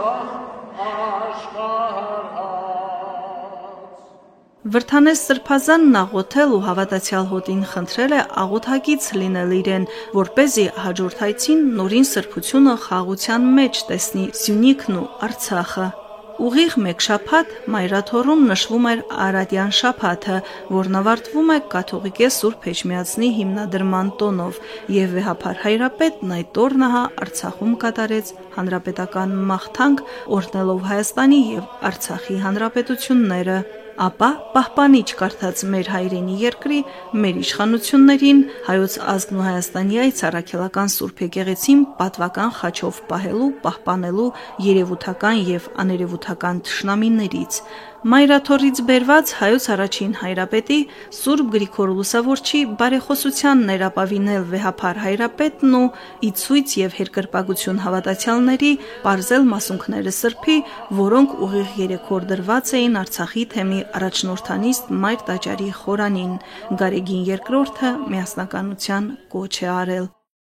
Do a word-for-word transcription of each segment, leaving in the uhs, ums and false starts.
Վրդանես Սրբազանն աղոթել ու հավատացյալ հոտին խնդրել է աղոթագից լինել իրեն, որպեսզի հաջորդ այցին նորին սրբությունը խաղաղության մեջ տեսնի Սյունիքն ու Արցախը։ Ուղիղ մեկ շաբաթ Մայրաթոռում նշվում էր Արարատյան շաբաթը, որն ավարտվում է կաթողիկե Սուրբ Էջմիածնի հիմնադրման տոնով, եւ վեհափար հայրապետն այդ օրն Արցախում կատարեց հանրապետական մաղթանք, օրհնելով Հայաստանի եւ Արցախի հանրապետությունները։ Ապա պահպանիչ կարդաց մեր հայրենի երկրի, մեր իշխանություններին, հայոց ազգն ու Հայաստանի այս առաքելական Սուրբ եկեղեցին պատվական խաչով պահելու, պահպանելու երևութական եւ աներևութական թշնամիներից։ Մայրաթոռից բերված հայոց առաջին հայրապետի Սուրբ Գրիգոր Լուսավորչի բարեխոսությանն էր ապավինել վեհափար հայրապետն ու ի ցույց եւ երկրպագություն հավատացյալների պարզել մասունքները Սրբի, որոնք ուղիղ երեք օր դրված էին Արցախի թեմի առաջնորդանիստ Մայր տաճարի խորանին։ Գարեգին երկրորդը միասնականության կոչ է արել։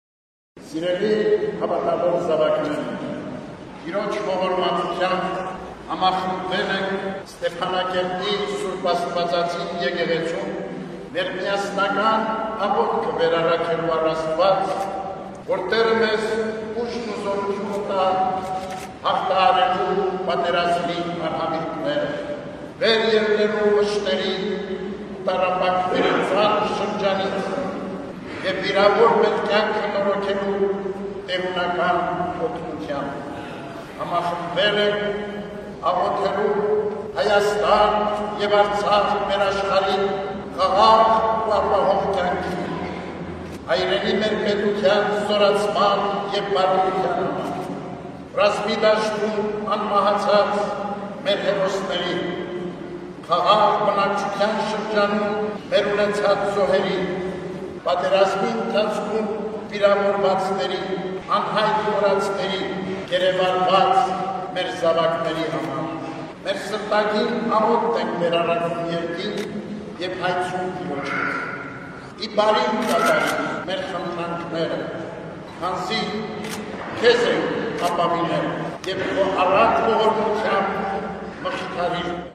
Սիրելի հավատավոր զավակներ, Տիրոջ ողորմածությամբ համախմբվել ենք Ստեփանակերտի Սուրբ Աստվածածին եկեղեցում մեր միասնական աղոթքը վերառաջելու առ Աստված, որ Տերը մեզ ուժն ու զորություն տա հաղթահարելու պատերազմի արհամիքները, վեր ելնելու վշտերի տառապանքների ծանր շրջանից եւ վիրավոր մեր կյանքը նորոգելու տերունական օգնությամբ։ Համախմբվել ենք աղոթելու Հայաստան եւ Արցախ մեր աշխարհի խաղաղ ու ապահով կյանքի, հայրենի մեր պետության զորացման եւ բարության համար, ռազմի դաշտում անմահացած մեր հերոսների, խաղաղ բնակչության շրջանում մեր ունեցած զոհերի, պատերազմի ընթացքում վիրավորվածների, անհայտ մոռացների, գերեվարված մեր զավակների համար։ Մեր սրտագին աղոթք ենք մեր առաքուն երկին եւ հայցում Տիրոջից։ Ի բարին կատարի մեր խնդրանքները, քանզի քեզ ենք ապավինել եւ քո առատ ողորմությամբ մխիթարիր